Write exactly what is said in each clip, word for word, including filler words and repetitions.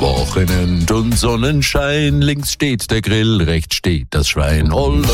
Wochenend und Sonnenschein, links steht der Grill, rechts steht das Schwein.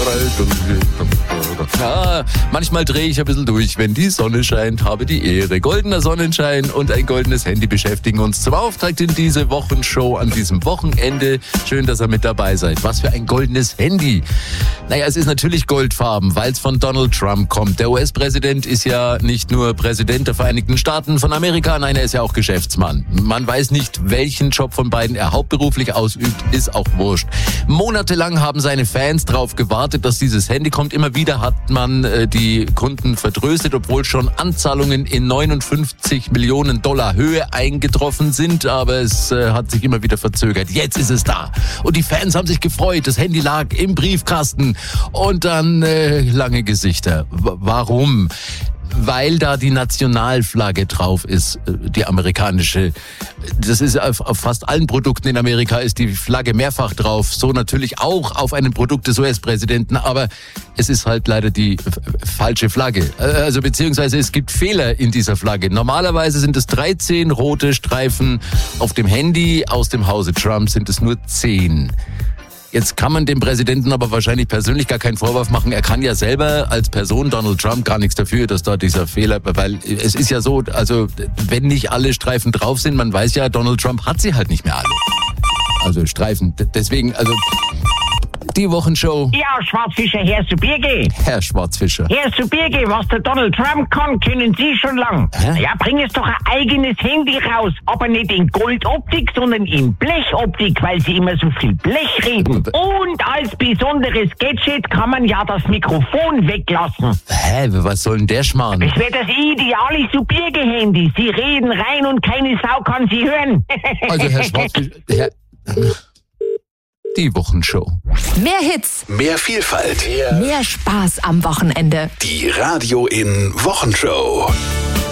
Ja, manchmal drehe ich ein bisschen durch, wenn die Sonne scheint, habe die Ehre. Goldener Sonnenschein und ein goldenes Handy beschäftigen uns zum Auftakt in diese Wochenshow an diesem Wochenende. Schön, dass ihr mit dabei seid. Was für ein goldenes Handy. Naja, es ist natürlich goldfarben, weil es von Donald Trump kommt. Der U S-Präsident ist ja nicht nur Präsident der Vereinigten Staaten von Amerika, nein, er ist ja auch Geschäftsmann. Man weiß nicht, welchen Job von beiden er hauptberuflich ausübt, ist auch wurscht. Monatelang haben seine Fans darauf gewartet, dass dieses Handy kommt. Immer wieder hat man äh, die Kunden vertröstet, obwohl schon Anzahlungen in neunundfünfzig Millionen Dollar Höhe eingetroffen sind, aber es äh, hat sich immer wieder verzögert. Jetzt ist es da. Und die Fans haben sich gefreut. Das Handy lag im Briefkasten und dann äh, lange Gesichter. W- warum? Weil da die Nationalflagge drauf ist, die amerikanische. Das ist auf, auf fast allen Produkten in Amerika ist die Flagge mehrfach drauf. So natürlich auch auf einem Produkt des U S-Präsidenten, aber es ist halt leider die f- falsche Flagge. Also beziehungsweise es gibt Fehler in dieser Flagge. Normalerweise sind es dreizehn rote Streifen auf dem Handy. Aus dem Hause Trump sind es nur zehn. Jetzt kann man dem Präsidenten aber wahrscheinlich persönlich gar keinen Vorwurf machen. Er kann ja selber als Person, Donald Trump, gar nichts dafür, dass da dieser Fehler, weil es ist ja so, also wenn nicht alle Streifen drauf sind, man weiß ja, Donald Trump hat sie halt nicht mehr alle. Also Streifen, deswegen, also die Wochenshow. Ja, Schwarzfischer, Herr Subirge. Herr Schwarzfischer. Herr Subirge, was der Donald Trump kann, können Sie schon lang. Hä? Ja, bring es doch ein eigenes Handy raus. Aber nicht in Goldoptik, sondern in Blechoptik, weil Sie immer so viel Blech reden. Und als besonderes Gadget kann man ja das Mikrofon weglassen. Hä, was soll denn der Schmarrn? Es wäre das ideale Subirge-Handy. Sie reden rein und keine Sau kann Sie hören. Also Herr Schwarzfischer, Herr... Die Wochenshow. Mehr Hits, Mehr Vielfalt. mehr Spaß am Wochenende. Die Radio in Wochenshow.